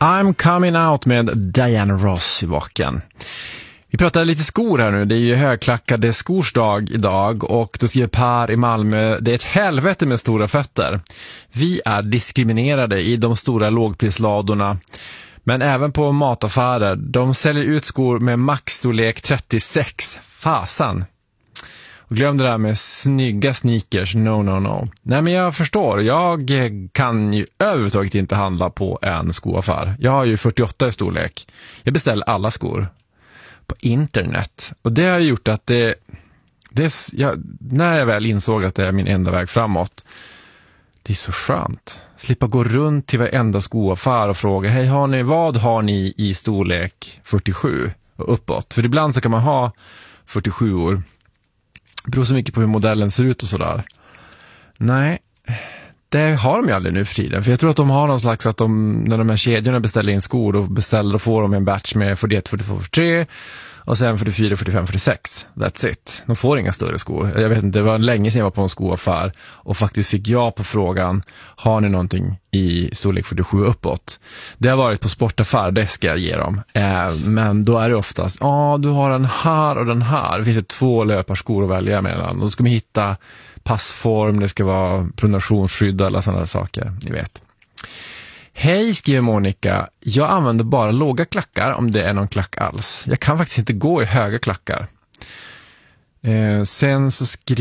I'm coming out med Diana Ross i baken. Vi pratar lite skor här nu. Det är ju högklackade skorsdag idag och då skriver Per i Malmö: det är ett helvete med stora fötter. Vi är diskriminerade i de stora lågprisladorna. Men även på mataffärer. De säljer ut skor med maxstorlek 36. Fasan. Och glöm det där med snygga sneakers. No. Nej, men jag förstår. Jag kan ju överhuvudtaget inte handla på en skoaffär. Jag har ju 48 i storlek. Jag beställer alla skor på internet. Och det har gjort att när jag väl insåg att det är min enda väg framåt, det är så skönt. Slippa gå runt till varenda skoaffär och fråga: hej, vad har ni i storlek 47 och uppåt? För ibland så kan man ha 47 år. Det beror så mycket på hur modellen ser ut och sådär. Nej, det har de ju aldrig nu för tiden. För jag tror att de har någon slags att när de här kedjorna beställer in skor och beställer och får de en batch med 41, 42, 43 och sen 44, 45, 46. That's it. De får inga större skor. Jag vet inte, det var länge sedan jag var på en skoaffär och faktiskt fick jag på frågan: har ni någonting i storlek 47 uppåt? Det har varit på sportaffär, det ska jag ge dem. Men då är det oftast: du har den här och den här. Det finns ju 2 löparskor att välja mellan. Då ska man hitta passform, det ska vara pronationsskydd och alla sådana saker, ni vet. Hej, skriver Monica. Jag använder bara låga klackar om det är någon klack alls. Jag kan faktiskt inte gå i höga klackar. Sen så skriver